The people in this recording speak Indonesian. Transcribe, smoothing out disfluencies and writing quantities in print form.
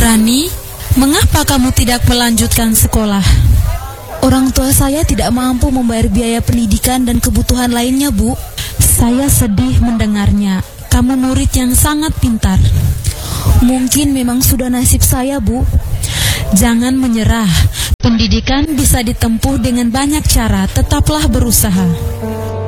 Rani, mengapa kamu tidak melanjutkan sekolah? Orang tua saya tidak mampu membayar biaya pendidikan dan kebutuhan lainnya, Bu. Saya sedih mendengarnya. Kamu murid yang sangat pintar. Mungkin memang sudah nasib saya, Bu. Jangan menyerah. Pendidikan bisa ditempuh dengan banyak cara. Tetaplah berusaha.